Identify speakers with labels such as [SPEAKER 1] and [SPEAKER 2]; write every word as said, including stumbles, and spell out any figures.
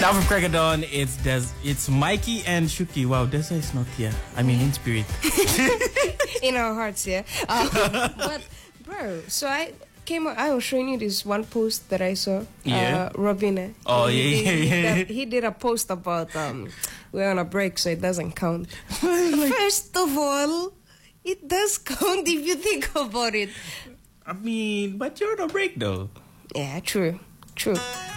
[SPEAKER 1] Now from Crack of Dawn, it's Des, it's Mikey and Shuki. Wow, Desa is not here. I mean, in spirit.
[SPEAKER 2] In our hearts, yeah. Um, but, bro, so I came, I was showing you this one post that I saw.
[SPEAKER 1] Yeah.
[SPEAKER 2] Uh, Robin.
[SPEAKER 1] Oh,
[SPEAKER 2] he,
[SPEAKER 1] yeah, yeah,
[SPEAKER 2] he,
[SPEAKER 1] yeah.
[SPEAKER 2] He, he did a post about, um, we're on a break, so it doesn't count. First of all, it does count if you think about it.
[SPEAKER 1] I mean, but you're on a break, though.
[SPEAKER 2] Yeah, true. True.